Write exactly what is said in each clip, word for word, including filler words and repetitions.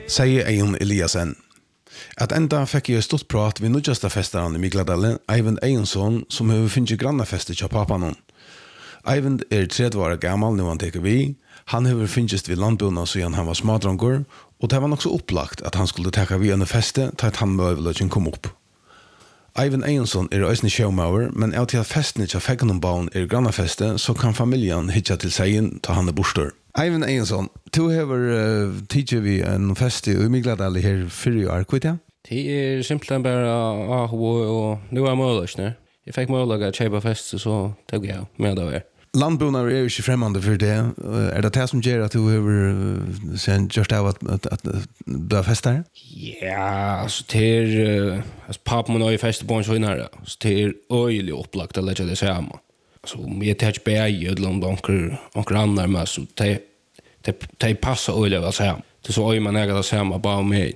Säger Eion Eliasen. Att ända fick jag stort prat vid nudjasta festaren i Mikladalen, Eivind Eionsson, som har finnit grannafestet av pappan. Eivind är trettio år gammal nu han teker vi. Han har finnit vid landbona så han var smadrangår, och det var också upplagt att han skulle teka vid en feste till att han möjligen kom upp. Eivind Eionsson är ösnig showmauer, men av till att festen inte har fäggenumbaun är grannafeste, så kan familjen hitta till sig ta han är bostor. Eivind Eionsson, du har uh, tidigare vid en fest i Mikladalen här fyra år, kvittar jag? Det är simpelthen bara ah, och nu är möjligt när. Jag fick möjlighet att köpa fest så tog jag med det. Landbonar är ju inte främmande för det. Är det det som gör att du har sen just av att, att, att du har festar? Ja, alltså det är alltså pappan och jag festar på en sån här. Så det är öjligt upplagt att lägga det samma. Alltså jag tar inte bäg eller om de onker annar med så det, det, det passar öjligt att säga. Det är så öjligt man äger det samma bara med.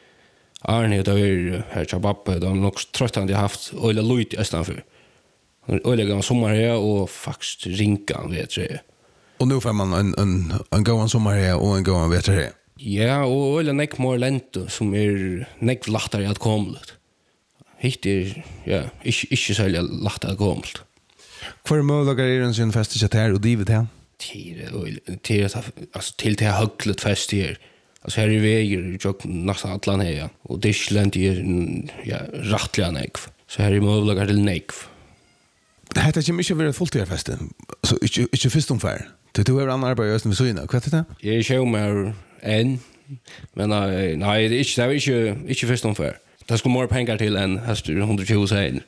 Arne då är här tjabappa, de nog trött han de haft öjligt lojt i Östanför. Öjligt en sommar här och faktiskt rinkan vet jag. Och nu får man en, en, en gåan sommar här och en gåan vet jag. Ja, och öjligt nek mer lente som är nek lattare att komma. Hitt är, ja, inte, inte så lattare att komma. Kvar möjliga är en sån fest i här och divet här? Till, till, alltså, till det här högligt fest här. Alltså här är väger, jag nästan atlan här. Och Dyschland är ja, rättliga nekv. Så här är möjliga till nekv. Det här kommer inte att vara fullt i festen. Så inte, inte först omfär. Du du har annan arbete just med såna. Vad är det? Jag är show med en. Men nej, nej, det är inte, det är inte, inte först omfär. Det skulle mer pengar till än hästar hundratjugo sen.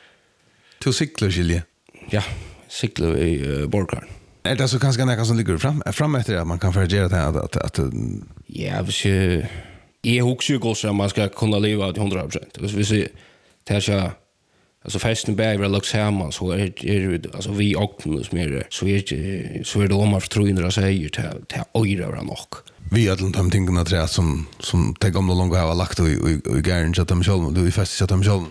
Du cyklar, Gilje? Ja, cyklar i uh, Borkar. Är det så ganska näka som ligger fram, fram efter att man kan förgera det här? Att, att, att, ja, hvis jag... Jag huxar ju också att man ska kunna leva till hundra procent. Hvis jag... Det här ska... Alltså festen bär väl lagt samman så är det... Alltså vi åknar som är det... Så är det... Så är det om man förtroendra säger till att öjra vara nog. Vi har de tingene tre som... Som det gamla långa har lagt och i gärn så att de själv... Du är fest så att de själv...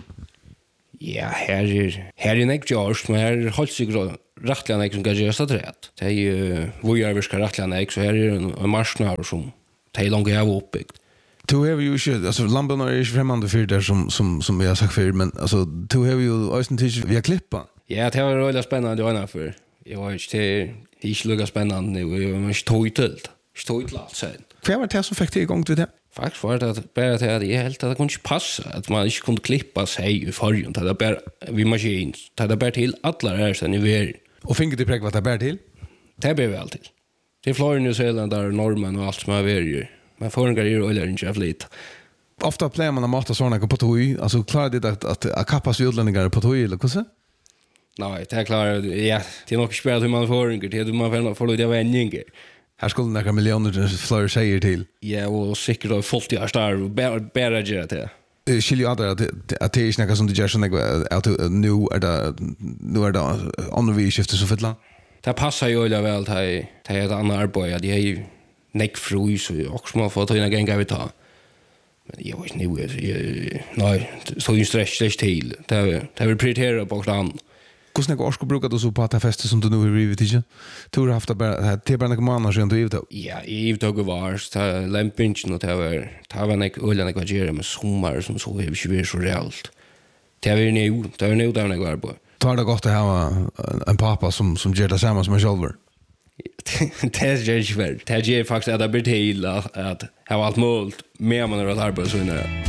Ja, här är... Här är nek George, men här hålls sig rättliga nek som kan göra sig rätt. Det är ju... Vi är verkar rättliga nek, så här är en, en marsknar som... Det är långt jag var uppbyggt. Du har ju inte... Alltså, Lamborna är inte främmande för det som, som, som jag har sagt förr, men alltså, du har ju också tid via klippa. Ja, det var väldigt spännande att göra för. Jag var inte... Det är inte lika spännande nu. Jag var inte tog till. Inte tog till allt sen. Vad var det som fick dig igång till det? Faktiskt var det att bara till att jag helt att det kunde inte passa. Att man inte kunde klippa sig i förrjun. Det är bara vid maskin. Det är bara till alla här sen i världen. Och fick du präck vad det bär till? Det bär vi alltid. Det är Florida, New Zealand, där normen och allt som är världen. Men förrjungar är ju öljare inte lite. Ofta plejer man att mata sådana på tog. Alltså klarar det att, att, att kappas utlänningar på tog eller hur? Nej, det är klart. Ja, det är nog spelat hur man förrjungar. Det är hur man får lite vänningar. Här skulle några miljoner fler säger till. Ja, och säkert har fullt i här och bära göra det. Skiljer andra att det är inte som det gör sådana att nu är det nu är det andra skiftet så fettla. Det passar ju väl väl till till ett annat arbete. Det är ju neckfrus så också man får ta in en gång vi ta. Men jag vet inte, nej, så är ju stress till. Det det vill prioritera på plan. Hur snägg orsko brukar du så på att ha fester som du nu har rivit inte? Du har haft det till bara några månader sedan du givet. Ja, i tog var så lämpinchen och det var det var nek ölen jag gör med sommar som så är ju så realt. Det är nu, det är nu där jag går på. Tar det gott att ha en pappa som som gör det samma som jag själv. Det är ju väl. Det är ju faktiskt att det blir till att ha allt möjligt med man har ett arbete så innan.